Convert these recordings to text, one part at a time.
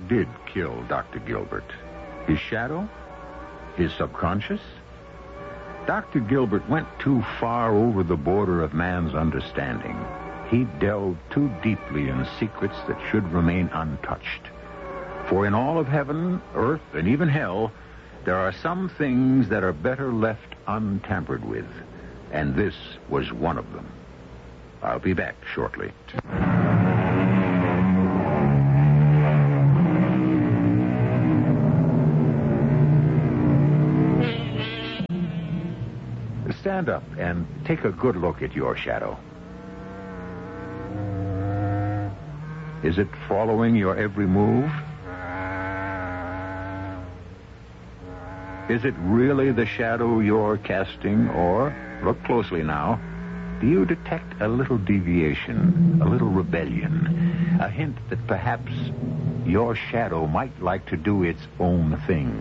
did kill Dr. Gilbert? His shadow? His subconscious? Dr. Gilbert went too far over the border of man's understanding. He delved too deeply in secrets that should remain untouched. For in all of heaven, earth, and even hell, there are some things that are better left untampered with. And this was one of them. I'll be back shortly. Stand up and take a good look at your shadow. Is it following your every move? Is it really the shadow you're casting, or, look closely now, do you detect a little deviation, a little rebellion, a hint that perhaps your shadow might like to do its own thing?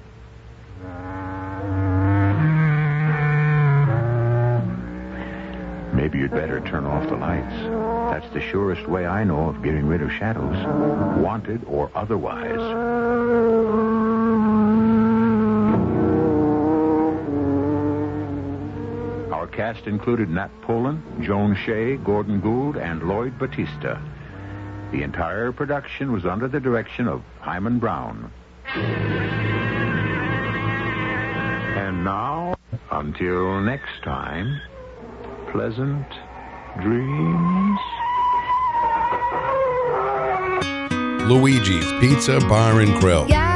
Maybe you'd better turn off the lights. That's the surest way I know of getting rid of shadows, wanted or otherwise. Our cast included Nat Polen, Joan Shea, Gordon Gould, and Lloyd Battista. The entire production was under the direction of Hyman Brown. And now, until next time, pleasant dreams. Luigi's Pizza Bar and Grill.